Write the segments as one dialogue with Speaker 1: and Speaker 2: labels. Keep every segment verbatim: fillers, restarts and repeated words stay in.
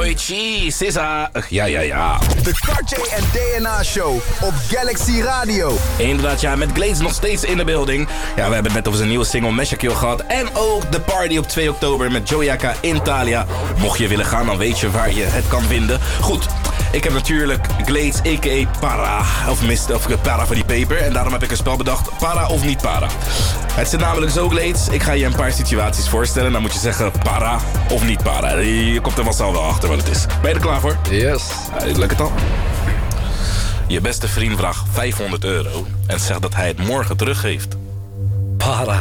Speaker 1: Hoi, chi, sissa. Ja, ja, ja.
Speaker 2: De Cartier en D N A Show op Galaxy Radio.
Speaker 1: Inderdaad, ja, met Glades nog steeds in de building. Ja, we hebben het net over zijn nieuwe single Meshakill gehad. En ook de party op twee oktober met Joyaka in Thalia. Mocht je willen gaan, dan weet je waar je het kan vinden. Goed, ik heb natuurlijk Glades, a k a. Para. Of, mist, of Para voor die paper. En daarom heb ik een spel bedacht, Para of niet Para. Het zit namelijk zo, Glades. Ik ga je een paar situaties voorstellen. Dan moet je zeggen Para of niet Para. Je komt er vanzelf wel achter wat het is. Ben je er klaar voor?
Speaker 3: Yes.
Speaker 1: Lekker dan. Je beste vriend vraagt vijfhonderd euro en zegt dat hij het morgen teruggeeft.
Speaker 3: Para.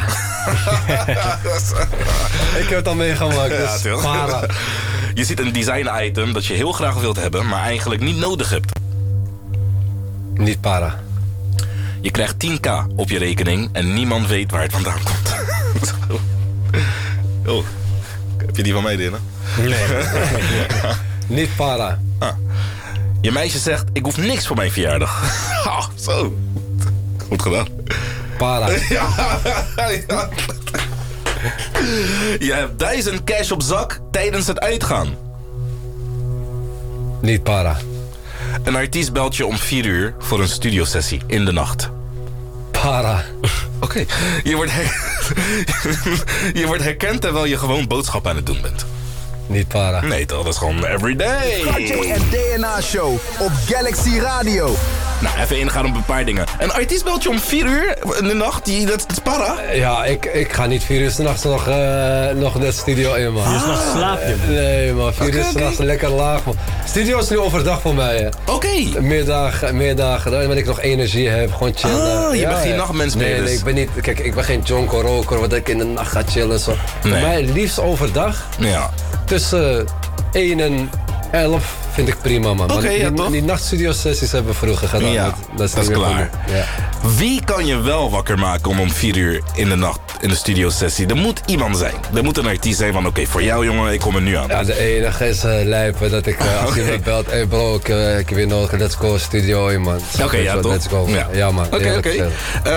Speaker 3: Ik heb het al meegemaakt, dus ja, para.
Speaker 1: Je ziet een design item dat je heel graag wilt hebben, maar eigenlijk niet nodig hebt.
Speaker 3: Niet para.
Speaker 1: Je krijgt tien k op je rekening en niemand weet waar het vandaan komt. Oh, heb je die van mij, Dina?
Speaker 3: Nee. Niet para.
Speaker 1: Ah. Je meisje zegt, ik hoef niks voor mijn verjaardag. Oh, zo. Goed gedaan.
Speaker 3: Para.
Speaker 1: Ja, ja. Je hebt duizend cash op zak tijdens het uitgaan.
Speaker 3: Niet para.
Speaker 1: Een artiest belt je om vier uur voor een studiosessie in de nacht.
Speaker 3: Para.
Speaker 1: Oké. Okay. Je wordt her... je wordt herkend terwijl je gewoon boodschappen aan het doen bent.
Speaker 3: Niet para.
Speaker 1: Nee toch, dat is gewoon everyday.
Speaker 2: Cartier en D N A Show op Galaxy Radio.
Speaker 1: Nou, even ingaan op een paar dingen. Een artiest belt je om vier uur in de nacht, die, dat is para?
Speaker 3: Ja, ik, ik ga niet vier uur s'nachts nog, uh, nog de studio in, man.
Speaker 4: Vier uur s'nachts slaap je?
Speaker 3: Nee, man. Vier
Speaker 1: okay,
Speaker 3: uur s'nachts
Speaker 1: okay.
Speaker 3: lekker laag, man. Studio is nu overdag voor mij.
Speaker 1: Oké. Okay.
Speaker 3: Meerdagen, meerdagen, wanneer ik nog energie heb, gewoon chillen.
Speaker 1: Oh, je
Speaker 3: ja,
Speaker 1: bent geen
Speaker 3: ja.
Speaker 1: nachtmens
Speaker 3: nee,
Speaker 1: meer dus.
Speaker 3: Nee, ik ben niet, kijk, ik ben geen jonko roker, wat ik in de nacht ga chillen. Zo.
Speaker 1: Nee.
Speaker 3: Voor mij liefst overdag.
Speaker 1: Ja.
Speaker 3: Tussen één en elf vind ik prima, man.
Speaker 1: Oké, okay, ja,
Speaker 3: die,
Speaker 1: toch?
Speaker 3: Die nachtstudio-sessies hebben we vroeger gedaan.
Speaker 1: Ja,
Speaker 3: dat, dat is,
Speaker 1: dat is klaar.
Speaker 3: Ja.
Speaker 1: Wie kan je wel wakker maken om om vier uur in de nacht in de studiosessie? Er moet iemand zijn. Er moet een artiest zijn van, oké, okay, voor jou jongen, ik kom er nu aan.
Speaker 3: Ja, de enige is uh, lijpen dat ik, uh, als okay. je me belt, hey bro, ik, uh, ik heb weer nodig, let's go studio in, man.
Speaker 1: Oké, okay, ja, toch?
Speaker 3: Let's go. Ja, ja man.
Speaker 1: Oké, oké. Okay.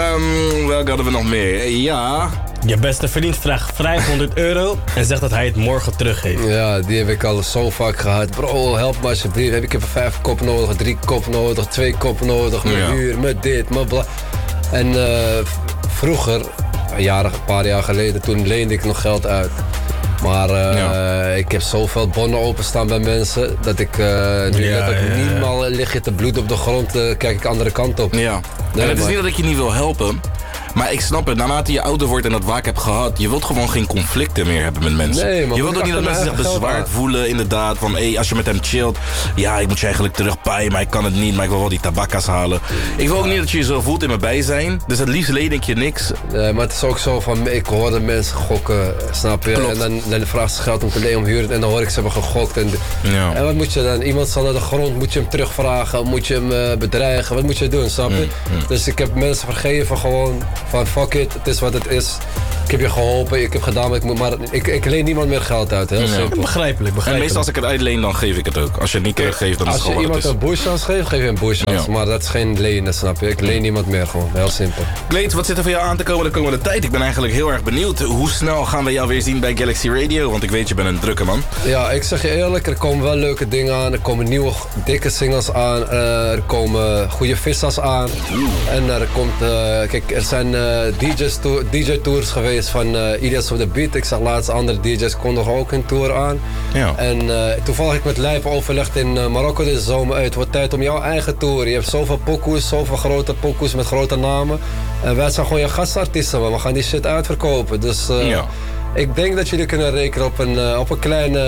Speaker 1: Um, welke hadden we nog meer? Ja...
Speaker 4: Je beste vriend vraagt vijfhonderd euro en zegt dat hij het morgen teruggeeft.
Speaker 3: Ja, die heb ik al zo vaak gehad. Bro, help me alsjeblieft. Heb ik heb vijf kop nodig, drie kop nodig, twee kop nodig, mijn ja. huur, mijn dit, mijn bla. En uh, vroeger, een, jaar, een paar jaar geleden, toen leende ik nog geld uit. Maar uh, ja. ik heb zoveel bonnen openstaan bij mensen dat ik uh, nu
Speaker 1: ja,
Speaker 3: let ik
Speaker 1: ja, ja.
Speaker 3: niemaal lig je te bloed op de grond, uh, kijk ik de andere kant op.
Speaker 1: Ja. Nee, en het is niet dat ik je niet wil helpen. Maar ik snap het, naarmate je ouder wordt en dat vaak hebt gehad, je wilt gewoon geen conflicten meer hebben met mensen.
Speaker 3: Nee, man,
Speaker 1: je wilt ook niet dat mensen zich bezwaard voelen, inderdaad. Van hé, hey, als je met hem chillt, ja, ik moet je eigenlijk terugpaaien, maar ik kan het niet, maar ik wil wel die tabakkas halen. Ik wil ook niet dat je je zo voelt in mijn bijzijn, dus het liefst leen ik je niks.
Speaker 3: Nee, maar het is ook zo van, ik hoorde mensen gokken, snap je?
Speaker 1: Klopt.
Speaker 3: En dan, dan vraagt ze geld om te lenen om huren en dan hoor ik ze hebben gegokt. En,
Speaker 1: ja.
Speaker 3: en wat moet je dan? Iemand zal naar de grond, moet je hem terugvragen, moet je hem uh, bedreigen, wat moet je doen, snap je?
Speaker 1: Mm, mm.
Speaker 3: Dus ik heb mensen vergeven gewoon van fuck it. Het is wat het is. Ik heb je geholpen, ik heb gedaan wat ik moet, maar ik, ik leen niemand meer geld uit. Heel
Speaker 1: ja.
Speaker 3: simpel.
Speaker 4: Begrijpelijk, begrijpelijk.
Speaker 1: En meestal als ik het uitleen, dan geef ik het ook. Als je het niet geeft, dan is het gewoon wat het is.
Speaker 3: Als je iemand een bushchance geeft, geef je een bushchance. Ja. Maar dat is geen lenen, snap je? Ik leen niemand meer gewoon. Heel simpel.
Speaker 1: Glades, wat zit er voor jou aan te komen de komende tijd? Ik ben eigenlijk heel erg benieuwd. Hoe snel gaan we jou weer zien bij Galaxy Radio? Want ik weet, je bent een drukke man.
Speaker 3: Ja, ik zeg je eerlijk, er komen wel leuke dingen aan. Er komen nieuwe, dikke singles aan. Uh, er komen goede vissers aan. En er komt, uh, kijk, er zijn uh, D J's to- D J-tours geweest van uh, Ilias op de Beat. Ik zag laatst andere D J's kondigen ook hun tour aan. Ja. En uh, toevallig heb ik met Lijpen overlegd in uh, Marokko deze zomer uit. Het wordt tijd om jouw eigen tour. Je hebt zoveel pokoes, zoveel grote pokoes met grote namen. En wij zijn gewoon je gastartiesten, maar we gaan die shit uitverkopen. Dus uh, ja. ik denk dat jullie kunnen rekenen op een, uh, op een kleine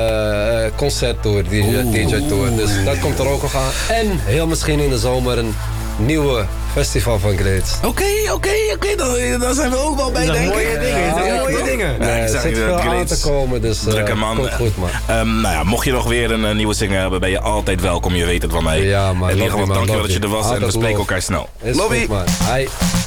Speaker 3: uh, concerttour, D J-tour. Dus dat komt er ook nog aan. En heel misschien in de zomer een nieuwe festival van Glades.
Speaker 1: Oké, oké, oké. Dan zijn we ook wel bij, denk ik.
Speaker 4: Mooie dingen, ja, ja, mooie dingen.
Speaker 3: Nee, er zit veel aan te komen, dus uh,
Speaker 1: drukke man.
Speaker 3: komt goed, man.
Speaker 1: Um, nou ja, mocht je nog weer een uh, nieuwe single hebben, ben je altijd welkom. Je weet het van mij.
Speaker 3: Ja, man.
Speaker 1: In ieder geval, dankjewel dat je er was
Speaker 3: Altijd
Speaker 1: en we spreken
Speaker 3: love.
Speaker 1: elkaar snel.
Speaker 3: Is goed, man. Hi.